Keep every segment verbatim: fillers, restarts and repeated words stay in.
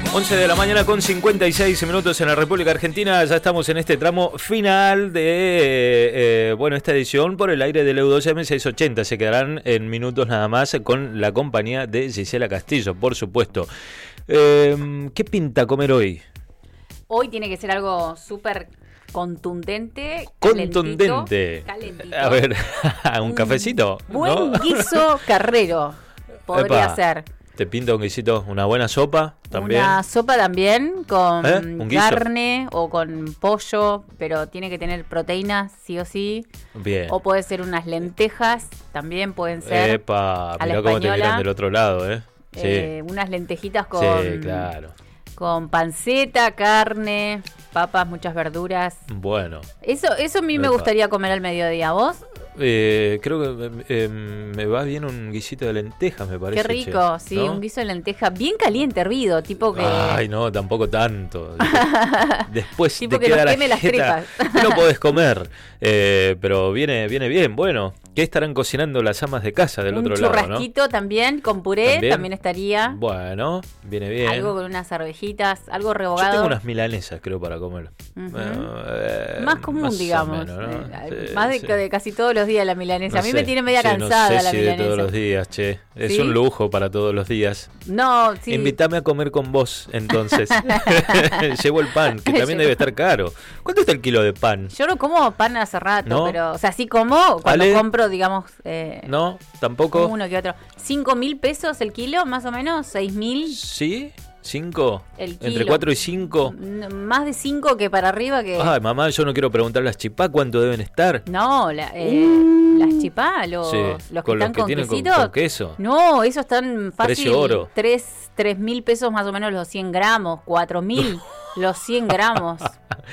once de la mañana con cincuenta y seis minutos en la República Argentina. Ya estamos en este tramo final de eh, bueno esta edición por el aire del E U dos M seiscientos ochenta. Se quedarán en minutos nada más con la compañía de Gisela Castillo, por supuesto. Eh, ¿Qué pinta comer hoy? Hoy tiene que ser algo súper contundente. Contundente. Calentito, calentito. A ver, un, un cafecito. Buen ¿no? guiso carrero podría Epa. ser. ¿Te pinta un guisito? ¿Una buena sopa también? Una sopa también con ¿Eh? ¿Un guiso? carne o con pollo, pero tiene que tener proteínas sí o sí. Bien. O puede ser unas lentejas, también pueden ser. Epa, a la mirá cómo te española. miran del otro lado, ¿eh? Sí, Eh, unas lentejitas con, sí, claro. con panceta, carne, papas, muchas verduras. Bueno. Eso, eso a mí me Epa. gustaría comer al mediodía. ¿Vos? Eh, creo que eh, me va bien un guisito de lentejas, me parece. Qué rico, che, sí, ¿no? un guiso de lenteja bien caliente, hervido, tipo que... Ay, no, tampoco tanto. Después Tipo te que queda nos la queme las jeta, tripas. no podés comer. Eh, pero viene, viene bien. Bueno, ¿qué estarán cocinando las amas de casa del un otro lado, no? churrasquito también, con puré, ¿También? también, estaría. Bueno, viene bien. Algo con unas arvejitas, algo Yo rehogado. tengo unas milanesas, creo, para comer. Ujú. Bueno, eh, Más común, más o digamos. menos, ¿no? Eh, Sí, Más de, sí. de casi todos los días la milanesa. No a mí sé, me tiene media sí, cansada no sé la si milanesa. de todos los días, che. Es ¿Sí? un lujo para todos los días. No, sí. Invítame a comer con vos, entonces. Llevo el pan, que también Llevo. debe estar caro. ¿Cuánto está el kilo de pan? Yo no como pan hace rato, ¿No? pero, o sea, sí como cuando ¿Ale? compro, digamos, eh, ¿No? ¿Tampoco? uno que otro. Cinco mil pesos el kilo, más o menos, seis mil. ¿Sí? ¿Cinco? El ¿Entre kilo. cuatro y cinco? N- Más de cinco que para arriba que... Ay, mamá, yo no quiero preguntar las chipá cuánto deben estar. No, la, eh, las chipá, los, Sí, los que con los están que con tienen con- quesitos. con queso. No, esos están fácil. Precio oro. Tres, tres mil pesos más o menos los cien gramos, cuatro mil los cien gramos.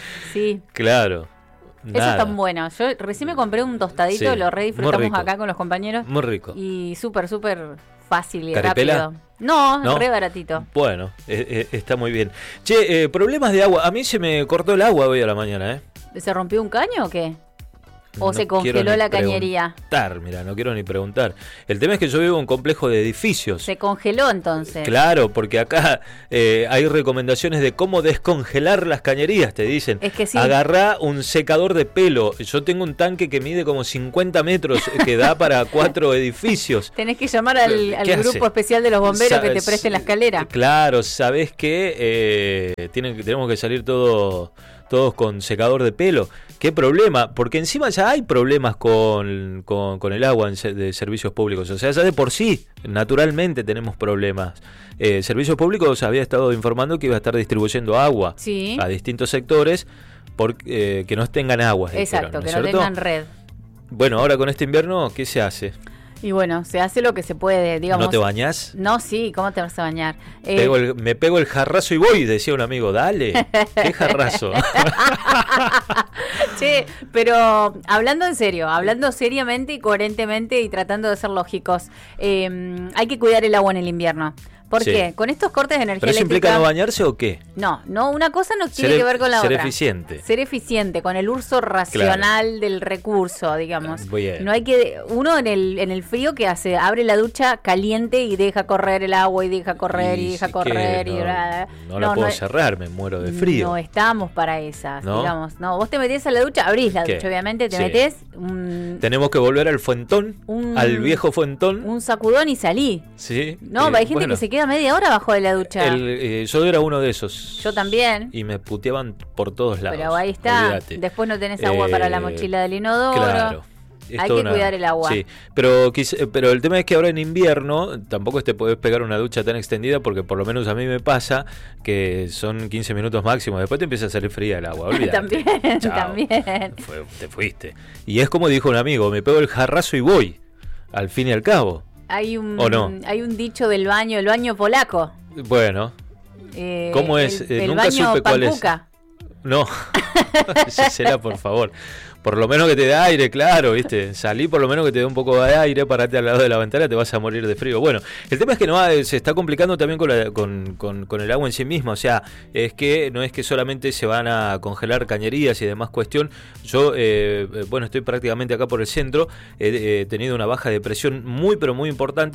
Sí, Claro. esos Nada. están buenos. Yo recién me compré un tostadito, Sí, lo re muy disfrutamos rico. acá con los compañeros. Muy rico. Y súper, súper fácil y ¿Caripela? rápido. No, ¿No? re baratito. Bueno, eh, eh, está muy bien. Che, eh, problemas de agua. A mí se me cortó el agua hoy a la mañana, ¿eh? ¿Se rompió un caño o qué? ¿O No se quiero congeló ni la cañería? preguntar, mira, no quiero ni preguntar. El tema es que yo vivo en un complejo de edificios. Se congeló entonces. Claro, porque acá eh, hay recomendaciones de cómo descongelar las cañerías, te dicen. Es que sí. Agarrá un secador de pelo. Yo tengo un tanque que mide como cincuenta metros, que da para cuatro edificios. Tenés que llamar al, al ¿Qué grupo hace? especial de los bomberos que te Sa- presten la escalera. Claro, ¿sabés qué? Eh, tienen, que- tenemos que salir todo, todos con secador de pelo. ¿Qué problema? Porque encima ya hay problemas con, con, con el agua en se- de servicios públicos. O sea, ya de por sí, naturalmente tenemos problemas. Eh, Servicios Públicos había estado informando que iba a estar distribuyendo agua Sí. a distintos sectores porque eh, que no tengan agua. Exacto, dijeron, que es no cierto? tengan red. Bueno, ahora con este invierno, ¿qué se hace? Y bueno, se hace lo que se puede, digamos. ¿No te bañás? No, sí, ¿cómo te vas a bañar? Eh, Pego el- me pego el jarrazo y voy, decía un amigo. Dale, ¿qué jarrazo? Che, pero hablando en serio, hablando seriamente y coherentemente y tratando de ser lógicos, eh, hay que cuidar el agua en el invierno. ¿Por Sí. qué? Con estos cortes de energía ¿Pero eso eléctrica... implica no bañarse o qué? No, no, una cosa no tiene Ser- que ver con la ser otra. eficiente. Ser eficiente, con el uso racional del recurso, digamos. Bien. No hay que, uno en el, en el frío que hace, abre la ducha caliente y deja correr el agua y deja correr y, Y deja sí correr que y no, bla, no la puedo cerrar, me muero de frío. No estamos para esas, ¿No? digamos. No, vos te metés a la ducha, abrís la ¿Qué? ducha, obviamente, te Sí. metés un, Tenemos que volver al fuentón, Un- al viejo fuentón. un sacudón y salí. Sí. No, eh, hay gente bueno, que se queda media hora bajo de la ducha. el, eh, yo era uno de esos. Yo también. Y me puteaban por todos lados. Pero ahí está. Olvídate. Después no tenés agua para la Eh, mochila del inodoro. Claro. Es Hay toda que cuidar el agua. Sí, pero, quis- pero el tema es que ahora en invierno tampoco te podés pegar una ducha tan extendida porque por lo menos a mí me pasa que son quince minutos máximo. Después te empieza a salir fría el agua. Olvídate. También, Chao. también. Fue- te fuiste. Y es como dijo un amigo, me pego el jarrazo y voy. Al fin y al cabo. Hay un, ¿O no? hay un dicho del baño, el baño polaco. Bueno, Eh, ¿cómo es? El, Eh, el nunca baño supe cuál es. pancuca. no. Gisela, por favor. Por lo menos que te dé aire, claro, ¿viste? Salí por lo menos que te dé un poco de aire, parate al lado de la ventana, te vas a morir de frío. Bueno, el tema es que no va- se está complicando también con, la- con, con- con el agua en sí misma. O sea, es que no es que solamente se van a congelar cañerías y demás cuestión. Yo, eh, eh, bueno, estoy prácticamente acá por el centro. He he tenido una baja de presión muy, pero muy importante.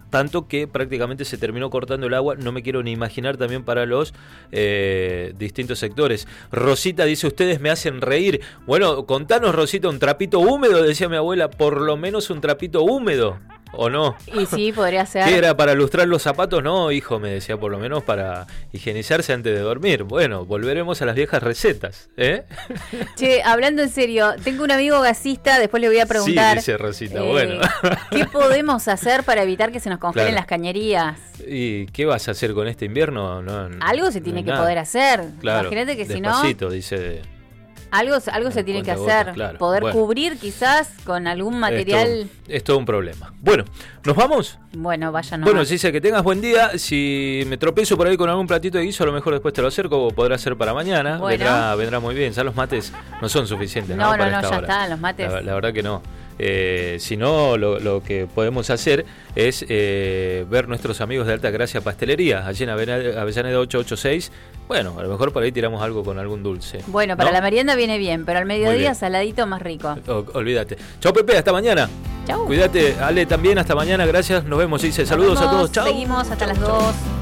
tanto que prácticamente se terminó cortando el agua. No me quiero ni imaginar también para los eh, distintos sectores. Rosita dice, ustedes me hacen reír. Bueno, contanos, Rosita, un trapito húmedo, decía mi abuela, por lo menos un trapito húmedo, ¿o no? Y sí, podría ser. ¿Qué era, para lustrar los zapatos? No, hijo, me decía, por lo menos para higienizarse antes de dormir. Bueno, volveremos a las viejas recetas, ¿eh? Che, hablando en serio, tengo un amigo gasista, después le voy a preguntar. Sí, dice Rosita, eh, bueno. ¿Qué podemos hacer para evitar que se nos congelen Claro. las cañerías? ¿Y qué vas a hacer con este invierno? No, Algo se no tiene hay que nada. poder hacer. Claro, Imagínate que si no, despacito, dice. algo, algo se Bueno, tiene que cuentagotas, hacer. claro. Poder Bueno. cubrir quizás con algún material. Es todo, es todo un problema. Bueno, ¿nos vamos? Bueno, vaya no. Bueno, Cicia, que tengas buen día. Si me tropiezo por ahí con algún platito de guiso, a lo mejor después te lo acerco, o podrá ser para mañana. Bueno. Vendrá, vendrá muy bien. Ya los mates no son suficientes, ¿no? No, no, Para no, esta ya hora. está, los mates. La, la verdad que no. Eh, si no, lo, lo que podemos hacer es eh, ver nuestros amigos de Alta Gracia Pastelería, allí en Avena- Avellaneda ochocientos ochenta y seis. Bueno, a lo mejor por ahí tiramos algo con algún dulce. Bueno, para ¿no? la merienda viene bien, pero al Muy mediodía bien. saladito más rico. O- olvídate. Chau, Pepe, hasta mañana. Chau. Cuídate, Ale, también, hasta mañana. Gracias, nos vemos. Dice, Nos saludos a vemos, todos. Chau. Seguimos hasta Chau, las chau. dos.